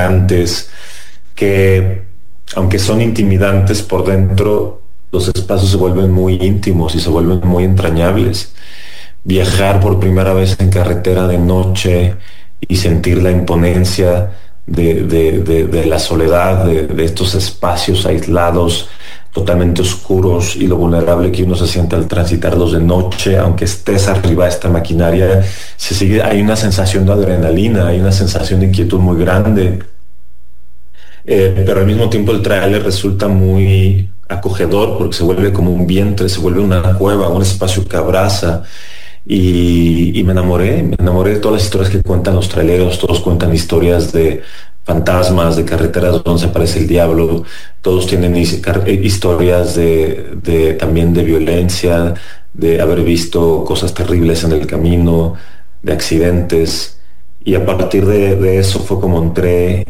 extravagantes, que aunque son intimidantes por dentro, los espacios se vuelven muy íntimos y se vuelven muy entrañables. Viajar por primera vez en carretera de noche y sentir la imponencia de la soledad, de estos espacios aislados, totalmente oscuros, y lo vulnerable que uno se siente al transitarlos de noche, aunque estés arriba de esta maquinaria, hay una sensación de adrenalina, hay una sensación de inquietud muy grande. Pero al mismo tiempo el tráiler resulta muy acogedor porque se vuelve como un vientre, se vuelve una cueva, un espacio que abraza. Y me enamoré de todas las historias que cuentan los traileros. Todos cuentan historias de fantasmas, de carreteras donde se aparece el diablo. Todos tienen historias también de violencia, de haber visto cosas terribles en el camino, de accidentes. Y a partir de eso fue como entré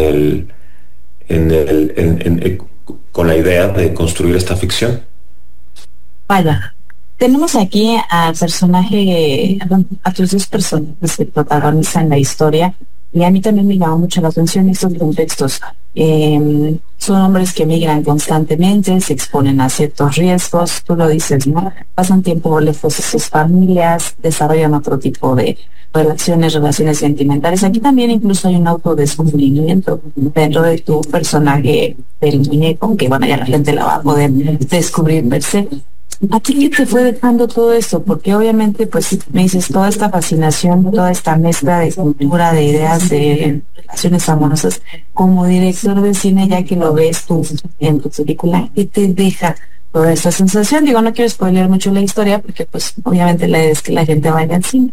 con la idea de construir esta ficción. Vaya, tenemos aquí al personaje, a tus dos personajes que protagonizan la historia, y a mí también me llama mucho la atención estos contextos. Son hombres que migran constantemente, se exponen a ciertos riesgos, tú lo dices, ¿no? Pasan tiempo lejos de sus familias, desarrollan otro tipo de relaciones sentimentales. Aquí también incluso hay un autodescubrimiento dentro de tu personaje del muñeco, que bueno, ya la gente la va a poder descubrir per se. ¿A ti qué te fue dejando todo esto? Porque obviamente, pues, me dices, toda esta fascinación, toda esta mezcla de cultura, de ideas, de relaciones amorosas, como director de cine, ya que lo ves tú en tu película, ¿qué te deja toda esta sensación? Digo, no quiero spoiler mucho la historia, porque pues, obviamente la idea es que la gente vaya al cine.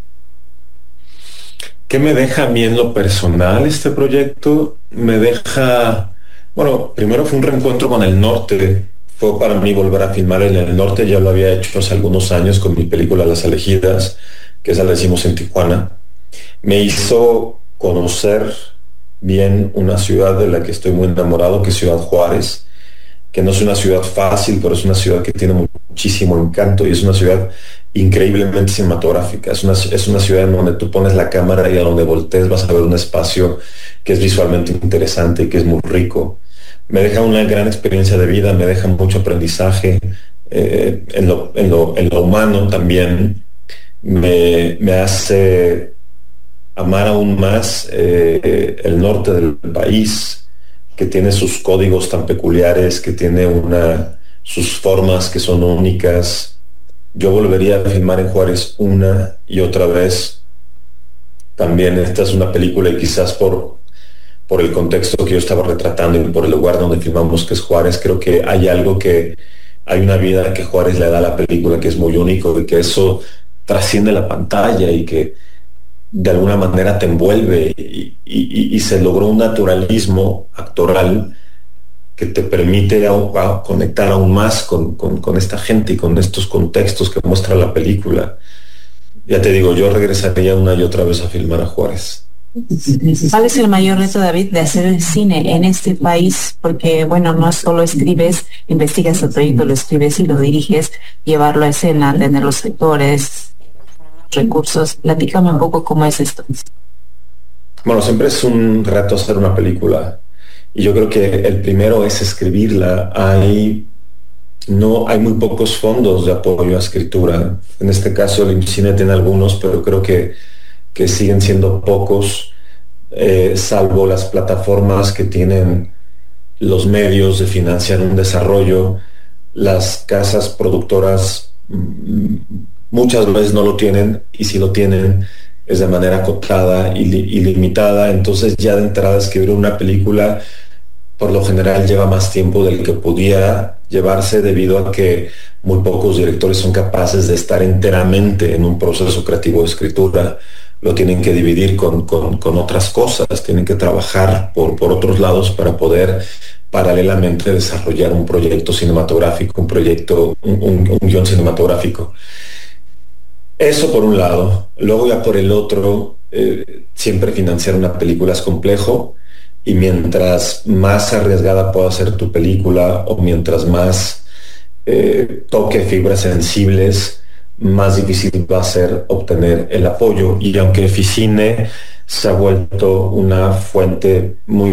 ¿Qué me deja a mí en lo personal este proyecto? Me deja, bueno, primero fue un reencuentro con el norte. Fue para mí volver a filmar en el norte. Ya lo había hecho hace algunos años con mi película Las Elegidas, que esa la hicimos en Tijuana. Me hizo conocer bien una ciudad de la que estoy muy enamorado, que es Ciudad Juárez, que no es una ciudad fácil, pero es una ciudad que tiene muchísimo encanto y es una ciudad increíblemente cinematográfica. Es una ciudad en donde tú pones la cámara y a donde voltees vas a ver un espacio que es visualmente interesante y que es muy rico. Me deja una gran experiencia de vida, me deja mucho aprendizaje en lo humano también. Me hace amar aún más el norte del país, que tiene sus códigos tan peculiares, que tiene sus formas que son únicas. Yo volvería a filmar en Juárez una y otra vez. También esta es una película, y quizás por el contexto que yo estaba retratando y por el lugar donde filmamos, que es Juárez, creo que hay una vida que Juárez le da a la película que es muy único, y que eso trasciende la pantalla y que de alguna manera te envuelve, y se logró un naturalismo actoral que te permite conectar aún más con esta gente y con estos contextos que muestra la película. Ya te digo, yo regresaría una y otra vez a filmar a Juárez. ¿Cuál es el mayor reto, David, de hacer el cine en este país? Porque, bueno, no solo escribes, investigas el proyecto, lo escribes y lo diriges, llevarlo a escena, tener los actores, recursos. Platícame un poco cómo es esto. Bueno, siempre es un reto hacer una película, y yo creo que el primero es escribirla. Hay muy pocos fondos de apoyo a escritura. En este caso el IMCINE tiene algunos, pero creo que siguen siendo pocos, salvo las plataformas que tienen los medios de financiar un desarrollo. Las casas productoras muchas veces no lo tienen, y si lo tienen es de manera acotada y limitada. Entonces, ya de entrada, escribir una película por lo general lleva más tiempo del que pudiera llevarse, debido a que muy pocos directores son capaces de estar enteramente en un proceso creativo de escritura. Lo tienen que dividir con otras cosas, tienen que trabajar por otros lados para poder paralelamente desarrollar un proyecto cinematográfico, un guión cinematográfico. Eso por un lado. Luego, ya por el otro, siempre financiar una película es complejo, y mientras más arriesgada pueda ser tu película, o mientras más toque fibras sensibles, más difícil va a ser obtener el apoyo. Y aunque Ficine se ha vuelto una fuente muy